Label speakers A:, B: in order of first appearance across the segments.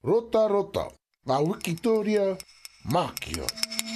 A: Rota rota, ngā wikitoria, mākia.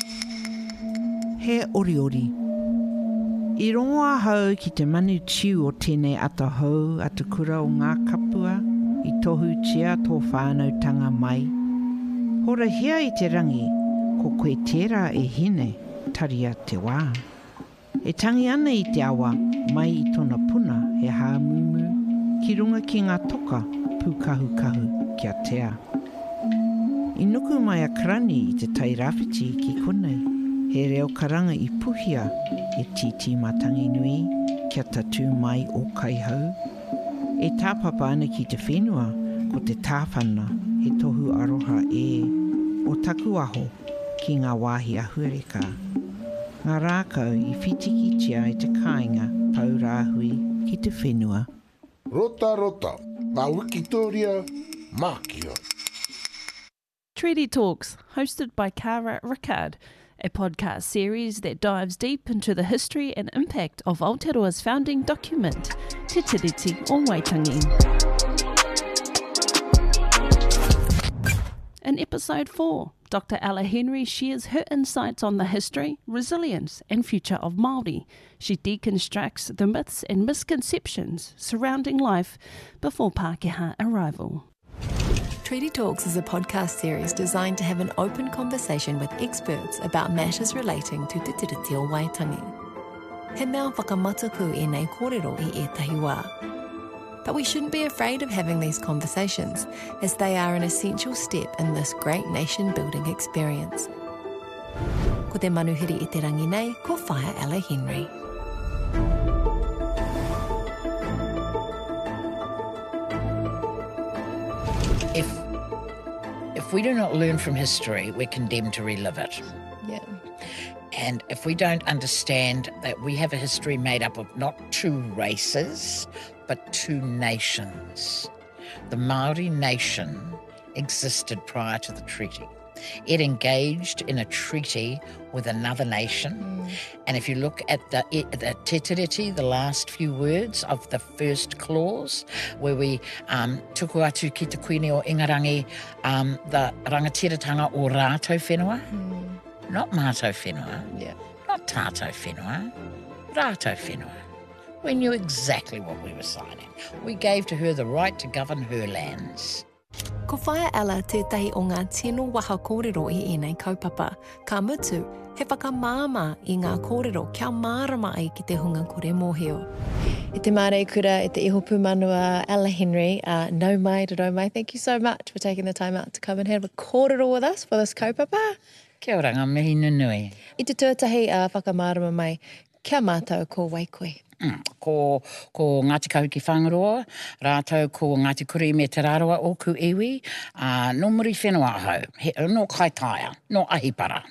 B: He oriori. I rongoa hau ki te manu tiu o tēnei atahau atukura o ngā kapua, i tohu tia tō whānautanga mai. Hora hea i te rangi, ko koe tērā e hine, taria te wā. E tangi ana i te awa, mai i tona puna he hāmumu, ki runga ki ngā toka, pukahu-kahu kia tea. I nuku mai a krani i te tairawhiti ki konei, he reo karanga i puhia e titi matangi nui kia tatu mai o kaihau. E tāpapa ana ki te whenua ko te tāwhana he tohu aroha e o taku aho ki ngā wāhi ahuereka. Ngā rākau i whitikitia i te kāinga pau rāhui ki te whenua.
A: Rota rota, ngā wikitoria, mākia.
C: Treaty Talks, hosted by Cara Rickard, a podcast series that dives deep into the history and impact of Aotearoa's founding document, Te Tiriti o Waitangi. In episode 4, Dr. Ella Henry shares her insights on the history, resilience and future of Māori. She deconstructs the myths and misconceptions surrounding life before Pākehā arrival.
D: Treaty Talks is a podcast series designed to have an open conversation with experts about matters relating to Te Tiriti o Waitangi. He mea whakamataku e nei kōrero i ētahi wā. But we shouldn't be afraid of having these conversations, as they are an essential step in this great nation-building experience. Ko te manuhiri i te rangi nei, ko whaia Ella Henry.
E: If we do not learn from history, we're condemned to relive it.
D: Yeah.
E: And if we don't understand that we have a history made up of not two races, but two nations. The Māori nation existed prior to the treaty. It engaged in a treaty with another nation. And if you look at the Te Tiriti, the last few words of the first clause, where we tuku atu ki te kuini o Ingarangi, the rangatiratanga o rātou whenua, not mātou whenua, not tātou whenua, rātou whenua. We knew exactly what we were signing. We gave to her the right to govern her lands.
D: Ko whaia Ella tētahi o ngā tino waha kōrero i ēnei kaupapa. Ka mutu, he whakamāma i ngā kōrero kia mārama ai ki te hunga kore mōhio. I te mārei kura, i te iho pūmanua, Ella Henry, nau mai, raro mai. Thank you so much for taking the time out to come and have a kōrero with us for this kaupapa.
E: Kia ora, ngā mihi nunui.
D: I te tuatahi whakamārama mai, kia mātou ko waikoe.
E: Ko Ngāti Kahu ki Whangaroa, rātou ko Ngāti Kuri me Te Raroa o ku iwi, no muri whenua hau, no Kaitaia, no Ahipara,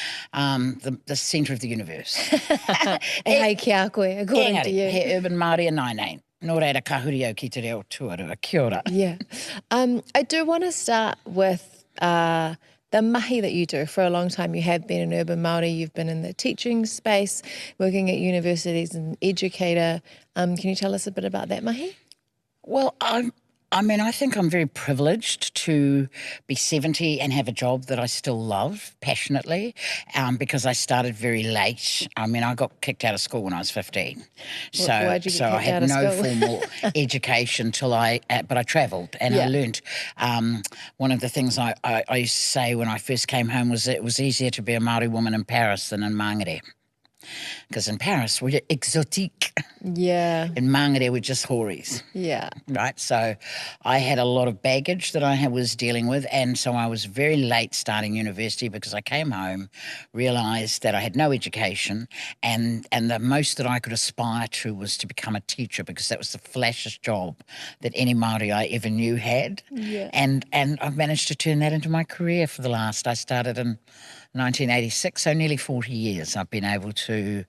E: the centre of the universe.
D: E hei ki a koe, according to you.
E: He urban Māori a nainei. Nō reira kahurio ki te reo tuarua. Kia ora.
D: Yeah. I do want to start with the mahi that you do. For a long time you have been an urban Māori, you've been in the teaching space, working at universities as an educator. Can you tell us a bit about that mahi?
E: Well, I think I'm very privileged to be 70 and have a job that I still love passionately, because I started very late. I got kicked out of school when I was 15. So I had no formal education but I travelled and I learnt. One of the things I used to say when I first came home was it was easier to be a Māori woman in Paris than in Mangere. Because in Paris, we're exotique.
D: Yeah.
E: In Mangere, we're just hories.
D: Yeah.
E: Right? So I had a lot of baggage that I was dealing with, and so I was very late starting university because I came home, realised that I had no education, and the most that I could aspire to was to become a teacher, because that was the flashiest job that any Māori I ever knew had.
D: Yeah.
E: And I've managed to turn that into my career for the last, I started in 1986, so nearly 40 years I've been able to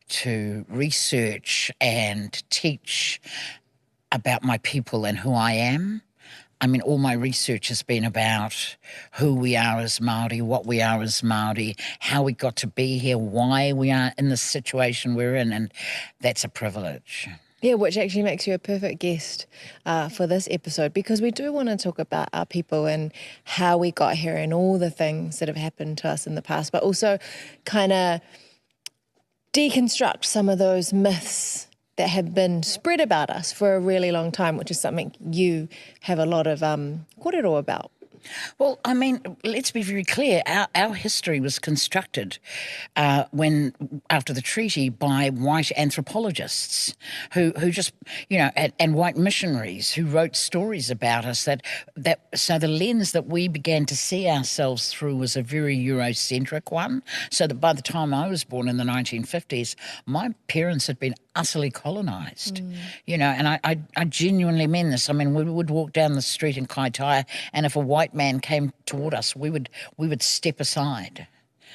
E: research and teach about my people and who I am. All my research has been about who we are as Māori, what we are as Māori, how we got to be here, why we are in the situation we're in, and that's a privilege.
F: Yeah, which actually makes you a perfect guest for this episode, because we do want to talk about our people and how we got here and all the things that have happened to us in the past, but also kind of deconstruct some of those myths that have been spread about us for a really long time, which is something you have a lot of kōrero about.
E: Well, I mean, let's be very clear. Our history was constructed after the treaty by white anthropologists who just, and white missionaries who wrote stories about us so the lens that we began to see ourselves through was a very Eurocentric one. So that by the time I was born in the 1950s, my parents had been utterly colonised, and I genuinely mean this. I mean, we would walk down the street in Kaitaia, and if a white man came toward us, we would step aside.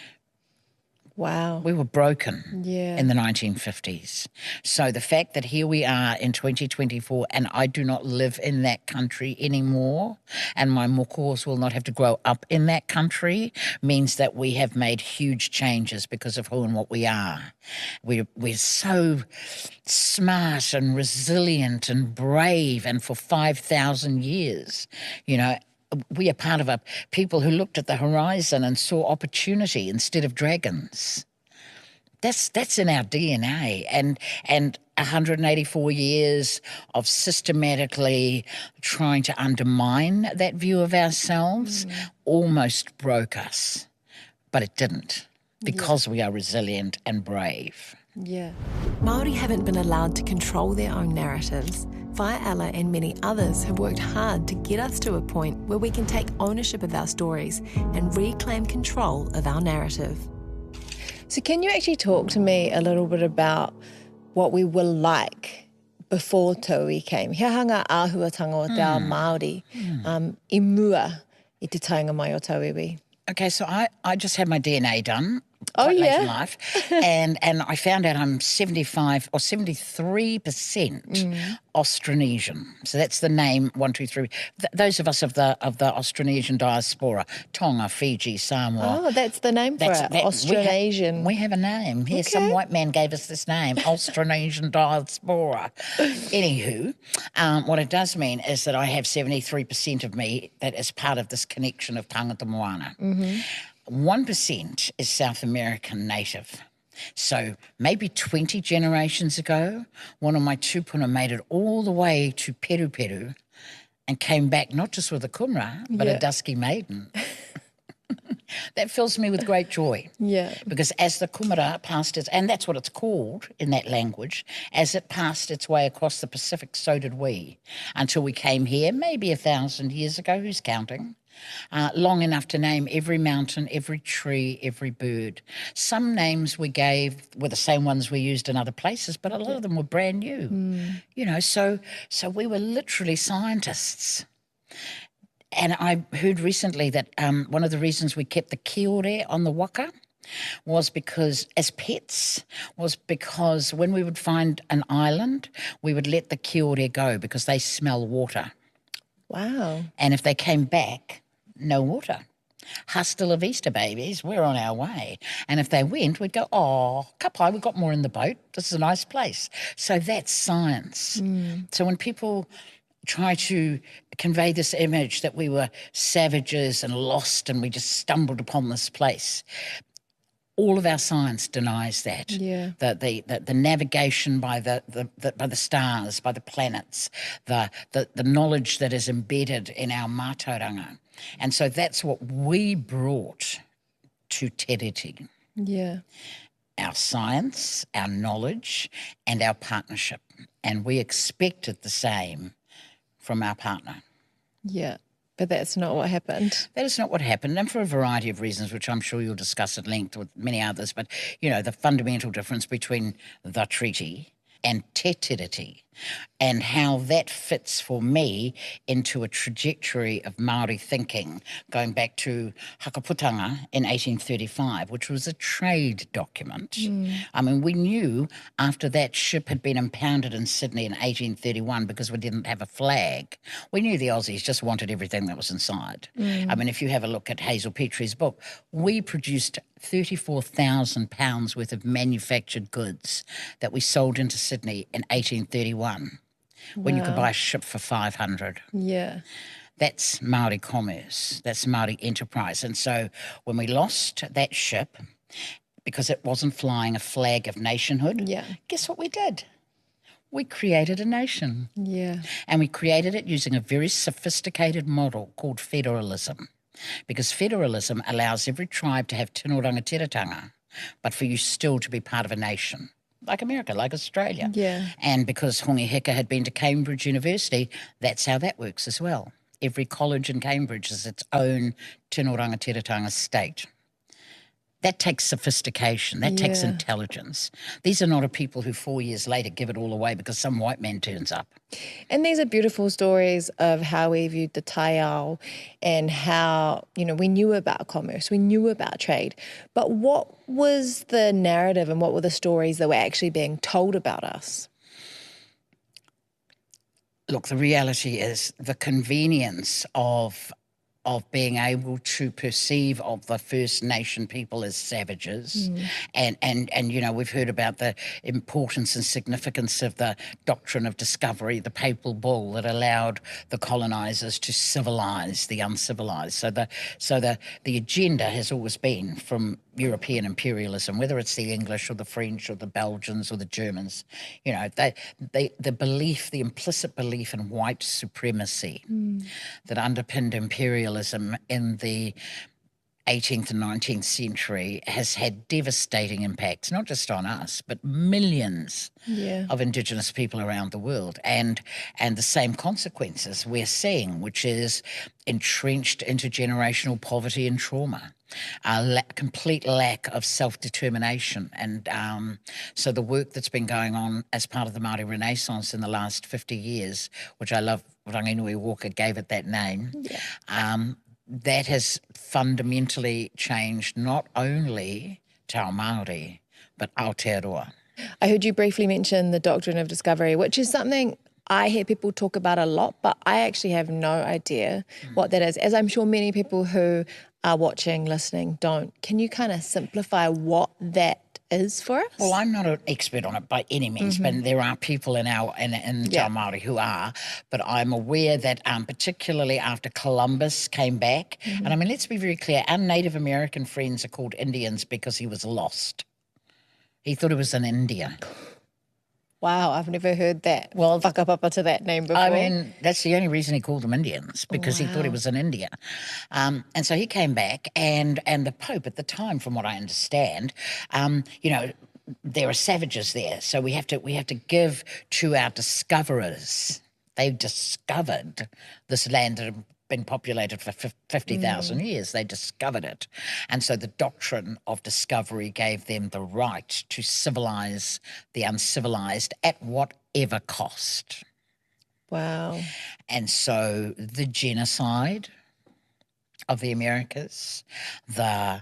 F: Wow.
E: We were broken
F: Yeah.
E: in the 1950s. So the fact that here we are in 2024 and I do not live in that country anymore and my mokos will not have to grow up in that country means that we have made huge changes because of who and what we are. We're so smart and resilient and brave, and for 5,000 years, we are part of a people who looked at the horizon and saw opportunity instead of dragons. That's in our DNA, and 184 years of systematically trying to undermine that view of ourselves almost broke us, but it didn't, because we are resilient and brave.
F: Yeah.
D: Māori haven't been allowed to control their own narratives. Whaeala and many others have worked hard to get us to a point where we can take ownership of our stories and reclaim control of our narrative.
F: So can you actually talk to me a little bit about what we were like before Taui came? He hanga āhuatanga o te ao Māori, I mua I te taonga mai o Tauiwi.
E: Okay, so I just had my DNA done.
F: Oh,
E: quite late
F: yeah?
E: in life, and I found out I'm 75 or 73% Austronesian. So that's the name 1, 2, 3. Those of us of the Austronesian diaspora, Tonga, Fiji, Samoa.
F: Oh, that's the name for it, Austronesian.
E: We have a name. Here, some white man gave us this name, Austronesian diaspora. Anywho, what it does mean is that I have 73% of me that is part of this connection of tangata moana. 1% is South American native. So maybe 20 generations ago, one of my tupuna made it all the way to Peru and came back not just with a kumara, but a dusky maiden. That fills me with great joy.
F: Yeah.
E: Because as the kumara passed its, and that's what it's called in that language, as it passed its way across the Pacific, so did we, until we came here maybe 1,000 years ago, who's counting? Long enough to name every mountain, every tree, every bird. Some names we gave were the same ones we used in other places, but a lot of them were brand new. So we were literally scientists. And I heard recently that one of the reasons we kept the kiore on the waka was because, as pets, was because when we would find an island, we would let the kiore go because they smell water.
F: Wow.
E: And if they came back, no water. Hasta la vista, babies, we're on our way. And if they went, we'd go, oh, kapai, we've got more in the boat. This is a nice place. So that's science. So when people try to convey this image that we were savages and lost and we just stumbled upon this place, all of our science denies that.
F: Yeah.
E: The navigation by the stars, by the planets, the knowledge that is embedded in our mātauranga. And so that's what we brought to Te Reti.
F: Yeah.
E: Our science, our knowledge, and our partnership. And we expected the same from our partner.
F: Yeah. But that's not what happened.
E: That is not what happened, and for a variety of reasons, which I'm sure you'll discuss at length with many others. But, the fundamental difference between the treaty and Te Tiriti and how that fits for me into a trajectory of Māori thinking going back to Hakaputanga in 1835, which was a trade document. I mean, we knew after that ship had been impounded in Sydney in 1831 because we didn't have a flag, we knew the Aussies just wanted everything that was inside. I mean, if you have a look at Hazel Petrie's book, we produced 34,000 pounds worth of manufactured goods that we sold into Sydney in 1831 when you could buy a ship for 500.
F: Yeah.
E: That's Māori commerce. That's Māori enterprise. And so when we lost that ship because it wasn't flying a flag of nationhood, guess what we did? We created a nation.
F: Yeah.
E: And we created it using a very sophisticated model called federalism. Because federalism allows every tribe to have tino rangatiratanga, but for you still to be part of a nation, like America, like Australia.
F: Yeah.
E: And because Hongi Hika had been to Cambridge University, that's how that works as well. Every college in Cambridge is its own tino rangatiratanga state. That takes sophistication. That takes intelligence. These are not a people who 4 years later give it all away because some white man turns up.
F: And these are beautiful stories of how we viewed the taiao and how, you know, we knew about commerce, we knew about trade. But what was the narrative and what were the stories that were actually being told about us?
E: Look, the reality is the convenience of being able to perceive of the First Nation people as savages. And you know, we've heard about the importance and significance of the doctrine of discovery, the papal bull that allowed the colonisers to civilise the uncivilised. So the agenda has always been from European imperialism, whether it's the English or the French or the Belgians or the Germans, you know, the belief, the implicit belief in white supremacy that underpinned imperialism in the 18th and 19th century has had devastating impacts, not just on us, but millions of Indigenous people around the world. And the same consequences we're seeing, which is entrenched intergenerational poverty and trauma, a complete lack of self-determination. And so the work that's been going on as part of the Māori Renaissance in the last 50 years, which I love, Ranginui Walker gave it that name, that has fundamentally changed not only Te Ao Māori, but Aotearoa.
F: I heard you briefly mention the doctrine of discovery, which is something I hear people talk about a lot, but I actually have no idea what that is, as I'm sure many people who are watching, listening don't. Can you kind of simplify what that is for us?
E: Well, I'm not an expert on it by any means, but there are people in Te Ao Māori who are. But I'm aware that particularly after Columbus came back, and I mean, let's be very clear, our Native American friends are called Indians because he was lost. He thought he was in India.
F: Wow, I've never heard that. Well, whakapapa to that name before.
E: I mean, that's the only reason he called them Indians, because he thought he was in India. And so he came back, and the Pope at the time, from what I understand, you know, there are savages there, so we have to give to our discoverers. They discovered this land that had been populated for 50,000 years. They discovered it. And so the doctrine of discovery gave them the right to civilise the uncivilised at whatever cost.
F: Wow.
E: And so the genocide of the Americas, the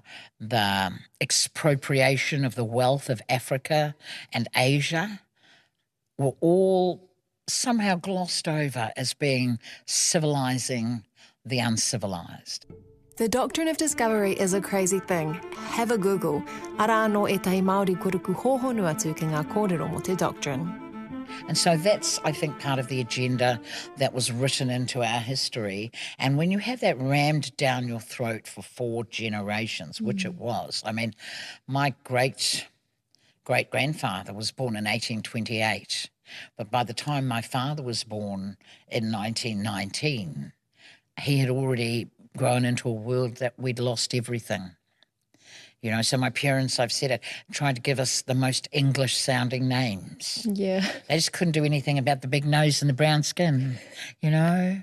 E: expropriation of the wealth of Africa and Asia were all somehow glossed over as being civilising the uncivilised.
D: The doctrine of discovery is a crazy thing. Have a Google. Ara anō e tai Māori koruku hōhonu atu ki ngā kōrero mo te doctrine.
E: And so that's, I think, part of the agenda that was written into our history. And when you have that rammed down your throat for 4 generations, which it was, I mean, my great-great-grandfather was born in 1828. But by the time my father was born in 1919, he had already grown into a world that we'd lost everything. You know, so my parents, I've said it, tried to give us the most English-sounding names.
F: Yeah.
E: They just couldn't do anything about the big nose and the brown skin, you know,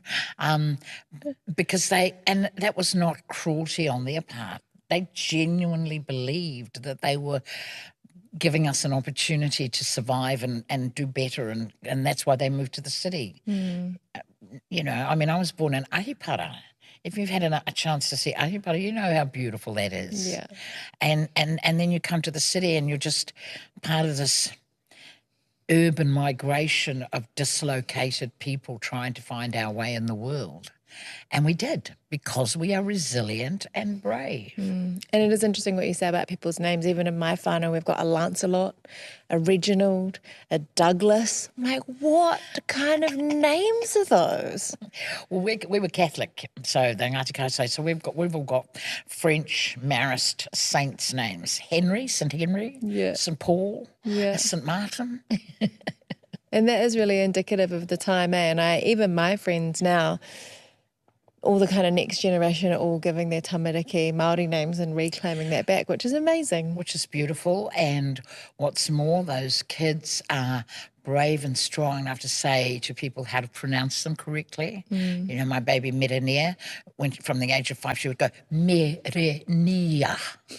E: because and that was not cruelty on their part. They genuinely believed that they were giving us an opportunity to survive and do better, and that's why they moved to the city. You know, I mean, I was born in Ahipara. If you've had a chance to see Ahipara, you know how beautiful that is.
F: Yeah.
E: And then you come to the city and you're just part of this urban migration of dislocated people trying to find our way in the world. And we did, because we are resilient and brave.
F: And it is interesting what you say about people's names. Even in my whānau, we've got a Lancelot, a Reginald, a Douglas. I'm like, what kind of names are those?
E: Well, we were Catholic, so the Ngāti Kaisei, so we've all got French Marist saints' names. Henry, St. Henry,
F: Yeah.
E: St. Paul,
F: Yeah.
E: St. Martin.
F: And that is really indicative of the time, eh? And even my friends now, all the kind of next generation are all giving their tamariki Māori names and reclaiming that back, which is amazing.
E: Which is beautiful. And what's more, those kids are brave and strong enough to say to people how to pronounce them correctly. You know, my baby Merenia, from the age of 5, she would go, Merenia,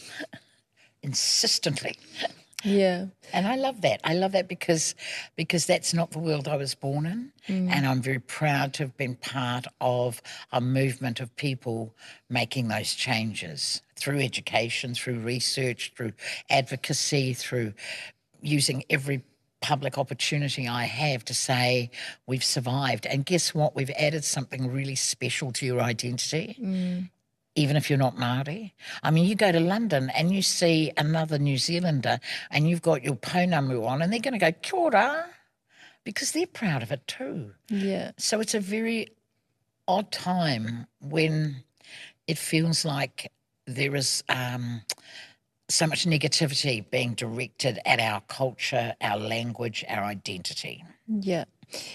E: insistently.
F: Yeah.
E: And I love that. I love that because that's not the world I was born in. And I'm very proud to have been part of a movement of people making those changes through education, through research, through advocacy, through using every public opportunity I have to say we've survived. And guess what? We've added something really special to your identity. Even if you're not Māori. I mean, you go to London and you see another New Zealander and you've got your pounamu on and they're going to go, kia ora, because they're proud of it too.
F: Yeah.
E: So it's a very odd time when it feels like there is so much negativity being directed at our culture, our language, our identity.
F: Yeah.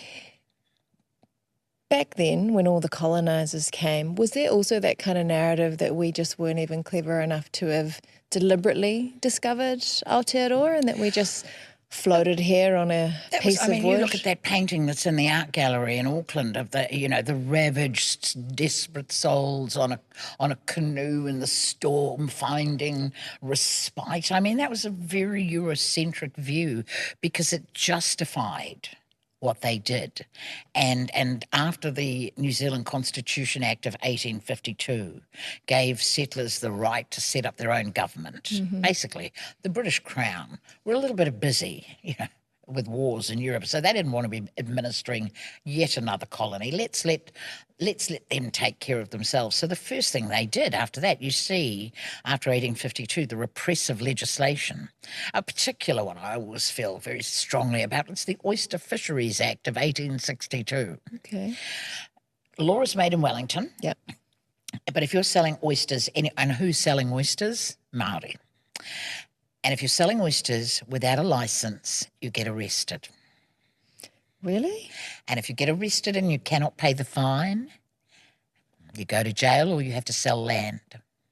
F: Back then, when all the colonisers came, was there also that kind of narrative that we just weren't even clever enough to have deliberately discovered Aotearoa and that we just floated here on a piece of wood?
E: You look at that painting that's in the art gallery in Auckland of the ravaged, desperate souls on a canoe in the storm finding respite. I mean, that was a very Eurocentric view because it justified what they did. And after the New Zealand Constitution Act of 1852 gave settlers the right to set up their own government, basically the British Crown were a little bit busy, with wars in Europe, so they didn't want to be administering yet another colony. Let's let them take care of themselves. So the first thing they did after that, you see, after 1852, the repressive legislation, a particular one I always feel very strongly about, it's the Oyster Fisheries Act of 1862.
F: Okay.
E: Law is made in Wellington.
F: Yep.
E: But if you're selling oysters, and who's selling oysters? Māori. And if you're selling oysters without a licence, you get arrested.
F: Really?
E: And if you get arrested and you cannot pay the fine, you go to jail or you have to sell land.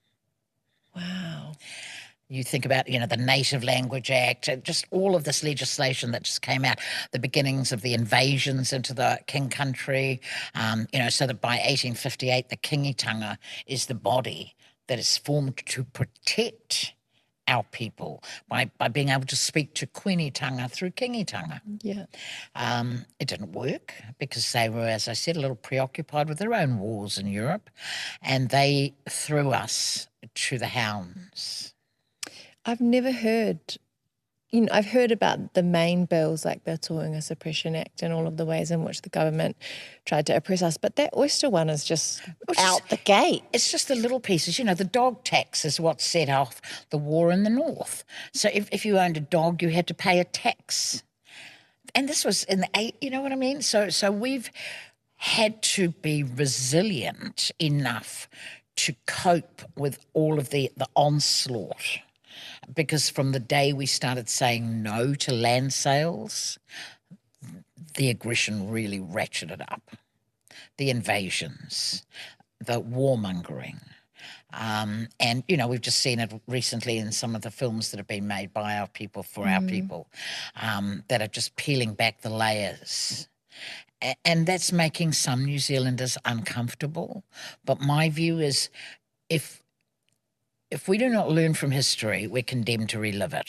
F: Wow.
E: You think about, the Native Language Act, just all of this legislation that just came out, the beginnings of the invasions into the King Country, so that by 1858 the Kingitanga is the body that is formed to protect our people by being able to speak to Queenitanga through Kingitanga.
F: Yeah.
E: It didn't work because they were, as I said, a little preoccupied with their own wars in Europe, and they threw us to the hounds.
F: I've never heard, I've heard about the main bills like the Tohunga Suppression Act and all of the ways in which the government tried to oppress us, but that oyster one is just out the gate.
E: It's just the little pieces. The dog tax is what set off the war in the north. So if you owned a dog, you had to pay a tax. And this was in the 80s, you know what I mean? So we've had to be resilient enough to cope with all of the onslaught. Because from the day we started saying no to land sales, the aggression really ratcheted up. The invasions, the warmongering. And, we've just seen it recently in some of the films that have been made by our people for our people, that are just peeling back the layers. And that's making some New Zealanders uncomfortable. But my view is if we do not learn from history, we're condemned to relive it.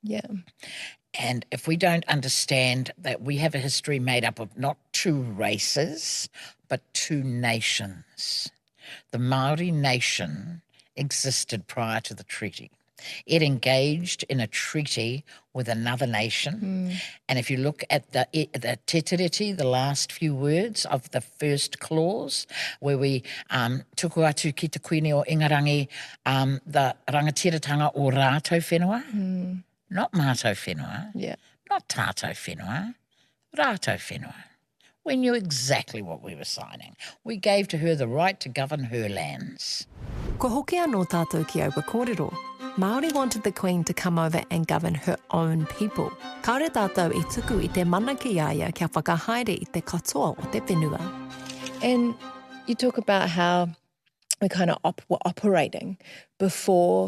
F: Yeah.
E: And if we don't understand that we have a history made up of not two races, but two nations. The Maori nation existed prior to the treaty. It engaged in a treaty with another nation. And if you look at the te tiriti, the last few words of the first clause, where we tuku atu ki te kuini o Ingarangi, the rangatiratanga o rātou whenua, not mātou whenua,
F: Yeah.
E: not tātou whenua, rātou whenua. We knew exactly what we were signing. We gave to her the right to govern her lands.
D: Ko hoki anō tātou ki Aopa kōrero. Māori wanted the Queen to come over and govern her own people. Kaore tātou I tuku I te mana ki aia kia whakahaere I te katoa o te whenua.
F: And you talk about how we kind of were operating before,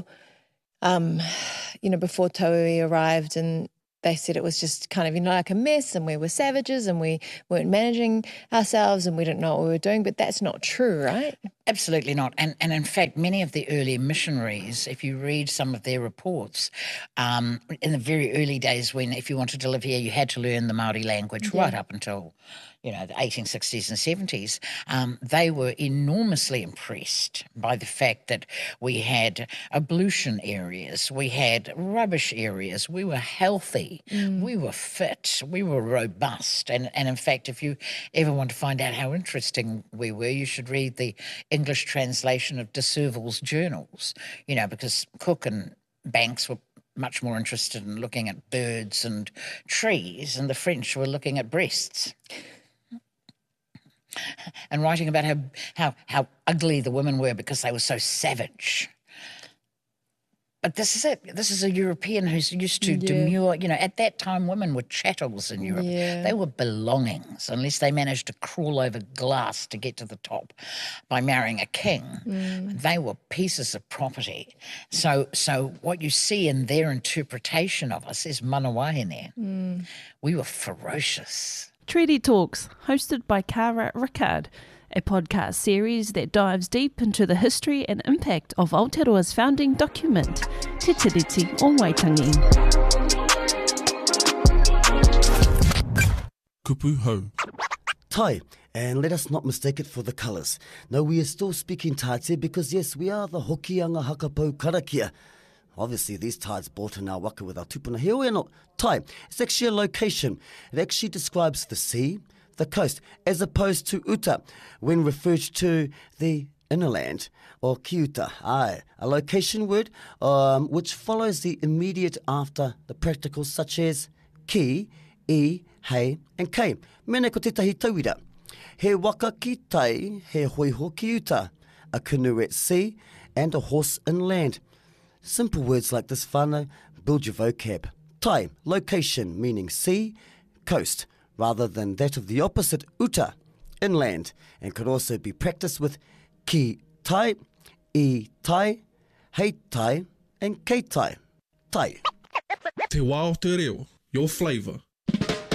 F: before Tauiwi arrived, and they said it was just kind of, like a mess, and we were savages and we weren't managing ourselves and we didn't know what we were doing. But that's not true, right?
E: Absolutely not. And in fact, many of the early missionaries, if you read some of their reports, in the very early days when, if you wanted to live here, you had to learn the Māori language right up until, the 1860s and 70s, they were enormously impressed by the fact that we had ablution areas, we had rubbish areas, we were healthy, we were fit, we were robust. And in fact, if you ever want to find out how interesting we were, you should read the English translation of de Surville's journals, because Cook and Banks were much more interested in looking at birds and trees, and the French were looking at breasts. And writing about how ugly the women were because they were so savage. But this is it. This is a European who's used to demure. At that time, women were chattels in Europe.
F: Yeah.
E: They were belongings, unless they managed to crawl over glass to get to the top by marrying a king. They were pieces of property. So what you see in their interpretation of us is mana wahine. We were ferocious.
C: Treaty Talks, hosted by Cara Rickard, a podcast series that dives deep into the history and impact of Aotearoa's founding document, Te Tiriti o Waitangi.
G: Kupu hau.
H: Tai, and let us not mistake it for the colours. No, we are still speaking taite because, yes, we are the Hokianga Hakapau Karakia. Obviously, these tides brought in our waka with our tupuna. Here we are not. Tai, it's actually a location. It actually describes the sea, the coast, as opposed to uta, when referred to the inner land, or kiuta. Aye, a location word which follows the immediate after the practicals such as ki, I, hei, and kei. Mene ko tetahi tauira. He waka ki tai, he hoiho ki uta, a canoe at sea, and a horse inland. Simple words like this whānau build your vocab. Tai, location, meaning sea, coast, rather than that of the opposite, uta, inland, and could also be practiced with ki tai, I tai, hei tai, and kei tai. Tai.
G: Te wā o te reo, your flavour,